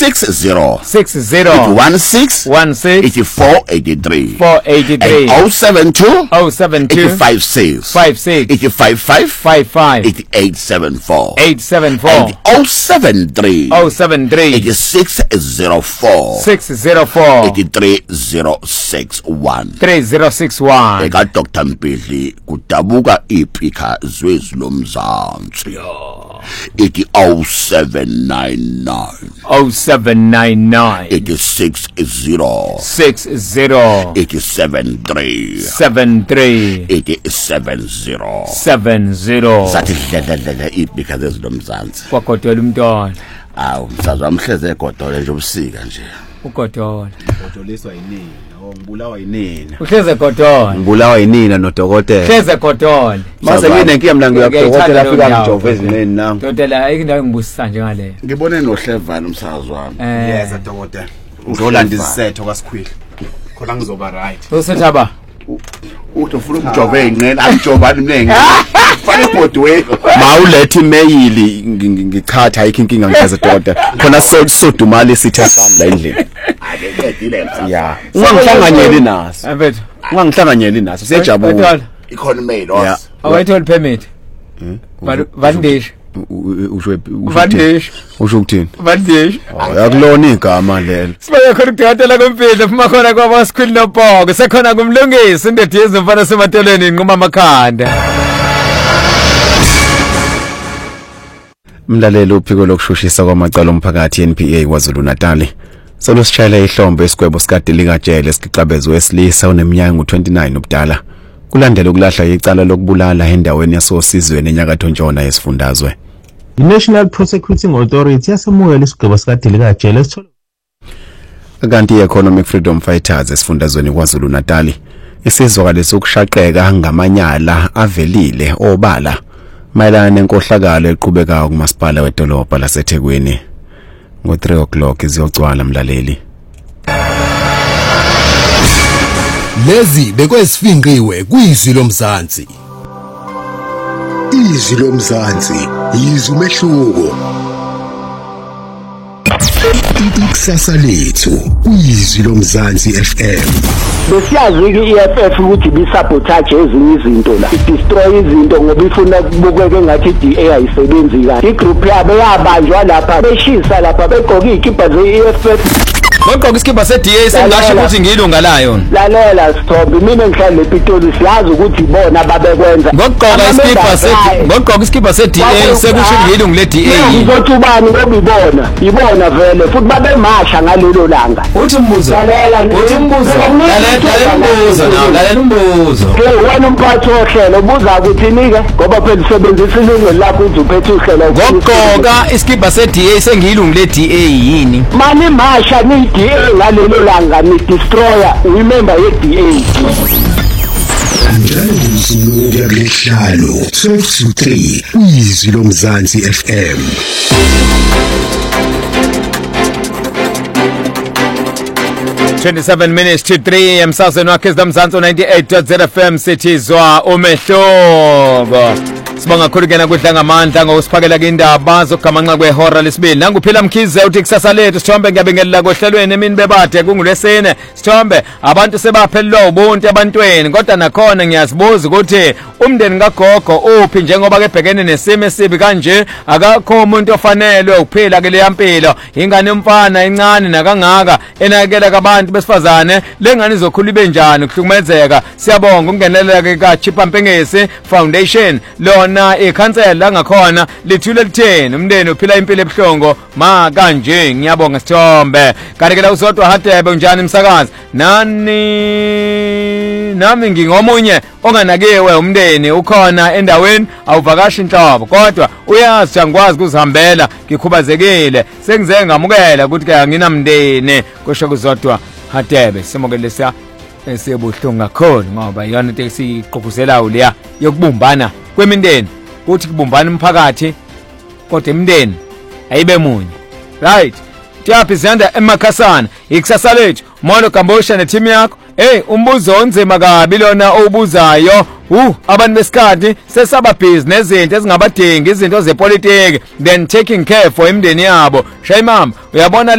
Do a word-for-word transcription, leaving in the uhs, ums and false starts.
six zero six zero one six one six eighty four eighty three four eighty three oh seven two oh seven two five six five six eighty five five five five eighty eight seven four eight seven four and oh seven three oh seven three eighty six zero four six zero four eighty three zero six one three zero six one. eka Doctor Mpidli kudabuka iphika zwezi lomzansi ithi oh seven nine nine oh seven nine nine eighty six zero six zero eighty seven three seven three eighty seven zero seven zero. sathi dledledle iphika zwezi lomzansi Kwagodola umntwana. awu msazi wamhleze egodole nje ubusika nje Ugodola ugodoliswa yinini oh ngibulawa yinini uhleze godola ngibulawa yinini nodokotela hleze godola mase nginenkinga mina ngiyakudokotela afika ngijove ezineni nami dodela ayindawo ngibusisa nje ngale ngibone nohlevana umsazi wami yes dokotela ngizolanda isetho kwaSikhwili khona ngizoba right usethaba uthi ufuna ukujova engqela akujovani mnenge fane ibhodwe mawulethi email ngichatha ayikho inkinga ngiyeza dokotela khona sodumali sithe sami la endlini akedile msazi yeah ungangihlanganyeli naso mfethu ungangihlanganyeli naso siyajabula ikhona mail os awayithola permit vandish usho vandish usho ukuthini vandish yakulona igama lelo sibaye khona ukudokotela kwempilo phuma khona kwabaSikhwili noBhoko sekhona kumlungisi indodi yezimfana semateleni inquma amakhanda. Mlalelo uphiko lokushushisa kwamacala omphakathi N P A kwaZulu Natal solosishayela ihlombe esigwebo sikaDelika Jele esiqabezwe wesilisa oneminyaka u-twenty-nine ubudala kulandela ukulahla icala lokubulala endaweni yasosizweni enyakatho ntshona yesifundazwe. The National Prosecuting Authority yasemukela isigwebo sikaDelika Jele esithola kanti i-Economic Freedom Fighters esifundazweni kwaZulu Natal isizwakale sokushaqeka ngamanyala avelile obala mayelana nenkohlakalo eqhubekayo kumasipala wedolobha laseThekwini ngo three o'clock iziyocwala mlaleli. Lezi bekwesifinqiwe kwizwi lomzansi. Izwi lomzansi yizwi umehluko. Ikusasa lethu kwizwi lomzansi F M. Besiyazi ke I F F ukuthi bisabotage ezinye izinto la destroy izinto ngoba ifuna kubukeke ngathi I D A ayisebenzi kahle. I-group yabo yabanjwa lapha beshisa lapha begqoka izikipa ze-E F F. Ngogqoka isikibha se-D A sengasho ukuthi ngilunga layo. Lalela Sithombe mina ngihlala lePitoli siyazi ukuthi ibona babekwenza. Ngogqoka isikibha se ngogqoka isikibha se-D A sekusho ngilunga le-D A. Ngizothi ubani ngoba ibona ibona vele futhi babemasha ngalelo langa. Uthi umbuzo. Uthi umbuzo. Lalela umbuzo nawo lalela umbuzo. Ke wena umphathi wohlelo ubuza ukuthi nike ngoba phela usebenzisa ilungelo lakho ukuthi uphethe uhlelo. Ngogqoka isikibha se-D A sengilunga le-D A yini? Mani masha ni D A ngalelo langa ni destroyer remember ye D A. Njalo ngisuku yakuhlalo twelve to three kwizwi lomzansi F M. twenty-seven minutes to three emsazweni wakhe eZamzansi ninety-eight point zero F M sithizwa umehlobo. Sibonga kakhulu kena kudla ngamandla ngokusiphakela indaba zokugamanxa kwehora lesibili. Nanguphila Mkhize uthi kusasa lethu Sithombe ngiyabingelela kohlelweni emini bebade kungulesine. Sithombe abantu sebaphelelwa ubuntu ebantweni kodwa nakhona ngiyazibuza ukuthi umndeni kaGogo uphi njengoba kebhekene nesimo esibi kanje akakho umuntu ofanelwe ukuphila kule yampilo. Ingane yomfana encane nakangaka enakekela kabantu besifazane lengane izokhula ibe njani ukuhlukumezeka. Siyabonga ungenelela ke ka Chipa Mpengesi Foundation lo na ikhansela ngakhona lithule litheni umndeni uphila impilo ebuhlungu ma kanje ngiyabonga Sithombe. Kanti ke la usodwa Hadebe unjani umsakazi nani nami ngingomunye onganakewe umndeni ukhona endaweni awuvakashi inhlobo kodwa uyazi ngikwazi ukuzihambela ngikhubazekile sengize ngamukela ukuthi ke anginamndeni kusho kuzodwa Hadebe simukele siya esibuhlungu kakhulu ngoba iyona into esiqhubuzelayo leya yokubumbana kwemindeni kuthi kubumbana umphakathi kodwa imindeni ayibe munye right. Tiaphi ziyanda eMakhasana ikusasa lethu Molo Gambosha neteam yakho. Hey umbuzo onzima kabi lona obuzayo uh abantu besikhathi sesaba busy nezinto ezingabadingi izinto zepolitiki then taking care for imndeni yabo. Shayimama uyabona